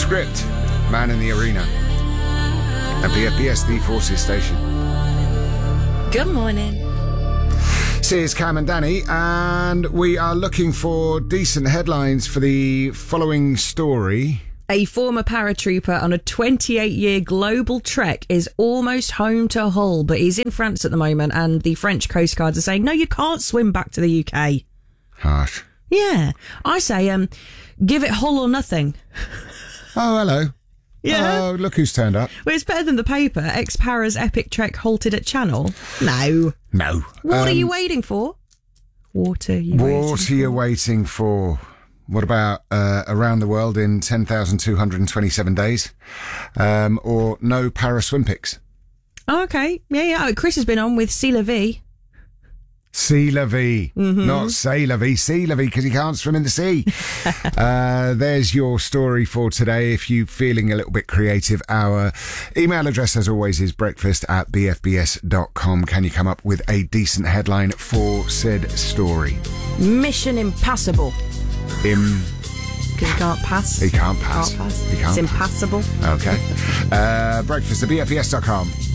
Script, Man in the Arena. At BFBS, the Forces Station. Good morning. Here's Cam and Danny, and we are looking for decent headlines for the following story. A former paratrooper on a 28-year global trek is almost home to Hull, but he's in France at the moment, and the French Coast Guard are saying, no, you can't swim back to the UK. Harsh. Yeah. I say, give it Hull or nothing. Oh, hello. Yeah. Oh, look who's turned up. Well, it's better than the paper. Ex-para's epic trek halted at Channel. No. No. What are you waiting for? What are you waiting for? What about around the world in 10,227 days? Or no para-swimpics? Oh, okay. Yeah. Oh, Chris has been on with C'est La Vie. C'est La Vie. Not C'est La Vie, C'est La Vie, because you can't swim in the sea. There's your story for today. If you're feeling a little bit creative, our email address, as always, is breakfast@bfbs.com. Can you come up with a decent headline for said story? Mission Impassable. Because he can't pass. He can't pass. It's impassable. Okay. Breakfast@bfbs.com.